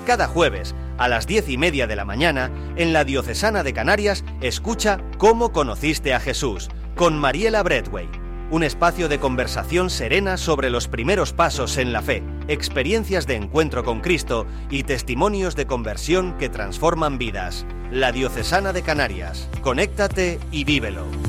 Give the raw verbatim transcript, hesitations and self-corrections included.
Cada jueves, a las diez y media de la mañana, en la Diocesana de Canarias, escucha ¿Cómo conociste a Jesús?, con Mariela Bradway. Un espacio de conversación serena sobre los primeros pasos en la fe, experiencias de encuentro con Cristo y testimonios de conversión que transforman vidas. La Diocesana de Canarias. Conéctate y vívelo.